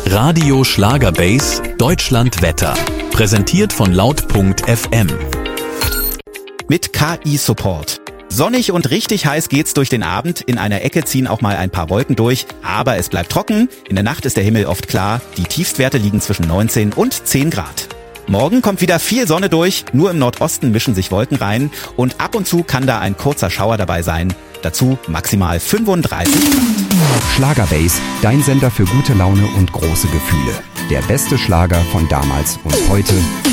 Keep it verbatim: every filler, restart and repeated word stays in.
Radio Schlagerbase Deutschland Wetter. Präsentiert von laut Punkt F M. Mit K I-Support. Sonnig und richtig heiß geht's durch den Abend. In einer Ecke ziehen auch mal ein paar Wolken durch. Aber es bleibt trocken. In der Nacht ist der Himmel oft klar. Die Tiefstwerte liegen zwischen neunzehn und zehn Grad. Morgen kommt wieder viel Sonne durch. Nur im Nordosten mischen sich Wolken rein. Und ab und zu kann da ein kurzer Schauer dabei sein. Dazu maximal fünfunddreißig Grad. Schlagerbase, dein Sender für gute Laune und große Gefühle. Der beste Schlager von damals und heute